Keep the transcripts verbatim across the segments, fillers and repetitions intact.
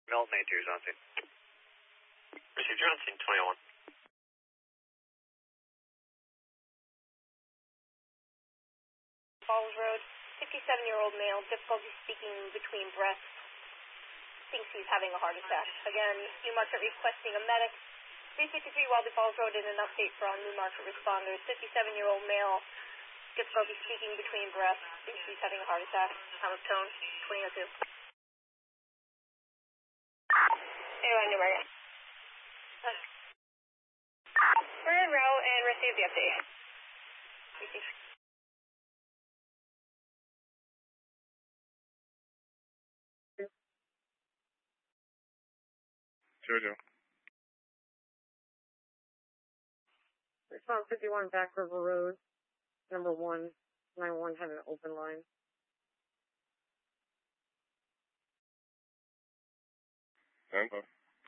Milton eight two is on scene. Received, you're on scene twenty-one. Falls Road, fifty-seven-year-old male, difficulty speaking between breaths, thinks he's having a heart attack. Again, New Market requesting a medic. three fifty-three Wildwood Falls Road is an update for our New Market responders. fifty-seven-year-old male, difficulty speaking between breaths, thinks he's having a heart attack. Time of tone, twenty oh two. Anyway, New Market. We're en route and receive the update. Jojo. Response fifty-one Back River Road, number one, nine one had an open line. Tempo.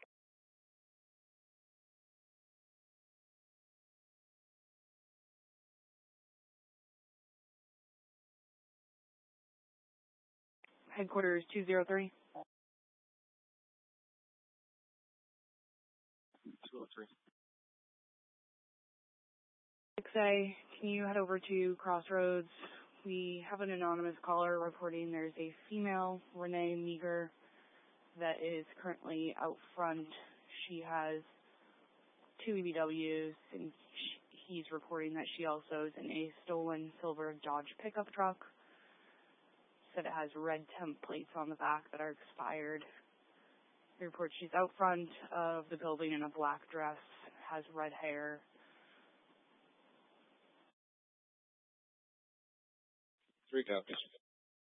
Headquarters two zero three. two oh three. six A, can you head over to Crossroads? We have an anonymous caller reporting there's a female, Renee Meager, that is currently out front. She has two E B Ws, and she, he's reporting that she also is in a stolen silver Dodge pickup truck. Said it has red temp plates on the back that are expired. He reports she's out front of the building in a black dress, has red hair. Three copies.